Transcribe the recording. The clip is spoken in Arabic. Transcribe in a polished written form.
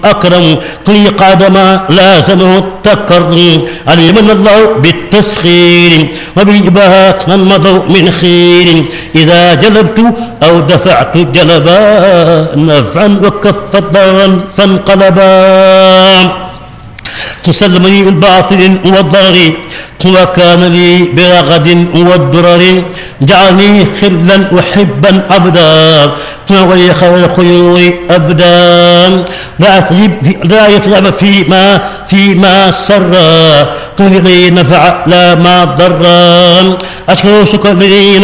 أكرم قل قادما لازمه التكرم علمن الله بالتسخير وبإباحة من مضوا من خير إذا جلبت أو دفعت جلبا نفعا وكفت ضرا فانقلبا تسلمني من باطل والضرر وكان لي برغد والدرر جعلني خلا وحبا عبدا ولي خير الخيور ابدا لا يتعب فيما سرا قل لي نفع لا ما ضرا اشكر شكرا